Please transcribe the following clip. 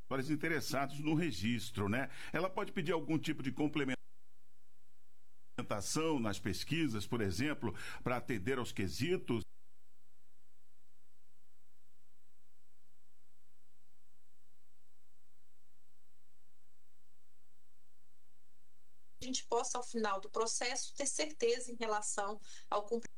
interessados no registro, né? Ela pode pedir algum tipo de complementação nas pesquisas, por exemplo, para atender aos quesitos. A gente possa, ao final do processo, ter certeza em relação ao cumprimento